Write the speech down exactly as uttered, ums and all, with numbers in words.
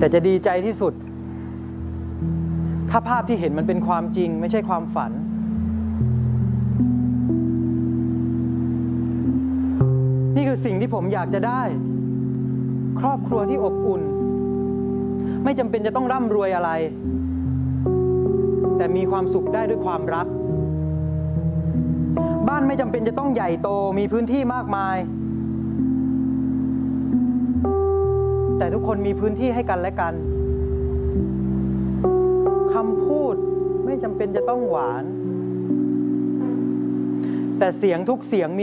แต่จะดีใจที่สุดถ้าภาพที่เห็นมันเป็นความจริงไม่ใช่ความฝันนี่คือสิ่งที่ผมอยากจะได้ครอบครัวที่อบอุ่นไม่จำเป็นจะต้องร่ำรวยอะไรแต่มีความสุขได้ด้วยความรักบ้านไม่จำเป็นจะต้องใหญ่โตมีพื้นที่มากมายแต่ทุกคนมีพื้นที่ให้กันและกันคำพูดไม่จำเป็นจะต้องหวานแต่เสียงทุกเสียงมี